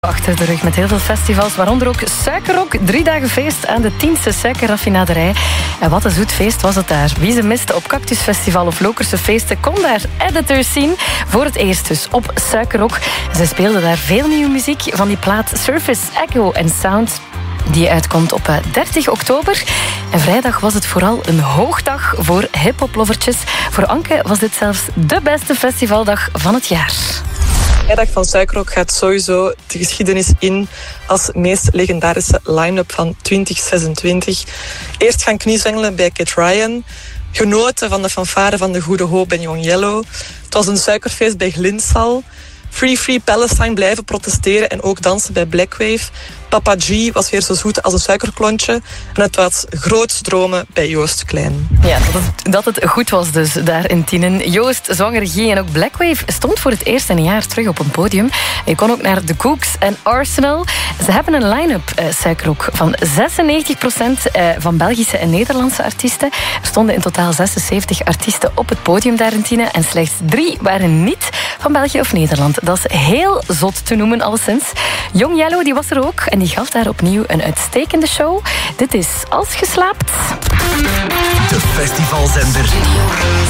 Achter de rug met heel veel festivals, waaronder ook Suikerrok. 3 dagen feest aan de 10e suikerraffinaderij. En wat een zoet feest was het daar. Wie ze miste op Cactusfestival of Lokerse feesten kon daar editors zien. Voor het eerst dus op Suikerrok. Zij speelden daar veel nieuwe muziek van die plaat Surface, Echo and Sound, die uitkomt op 30 oktober. En vrijdag was het vooral een hoogdag voor hiphoplovertjes. Voor Anke was dit zelfs de beste festivaldag van het jaar. De vrijdag van Suikerrok gaat sowieso de geschiedenis in als meest legendarische line-up van 2026. Eerst gaan kniezwengelen bij Cat Ryan. Genoten van de fanfare van de Goede Hoop en Young Yellow. Het was een suikerfeest bij Glintsal. Free Palestine blijven protesteren en ook dansen bij Blackwave. Papa G was weer zo zoet als een suikerklontje. En het was groots dromen bij Joost Klein. Ja, dat het goed was dus daar in Tienen. Joost, Zwanger G en ook Blackwave stond voor het eerst in een jaar terug op een podium. Je kon ook naar The Cooks en Arsenal. Ze hebben een line-up, Suikerrok, van 96% van Belgische en Nederlandse artiesten. Er stonden in totaal 76 artiesten op het podium daar in Tienen. En slechts 3 waren niet van België of Nederland. Dat is heel zot te noemen, alleszins. Young Yellow, die was er ook. En die gaf daar opnieuw een uitstekende show. Dit is Als je slaapt. De festivalzender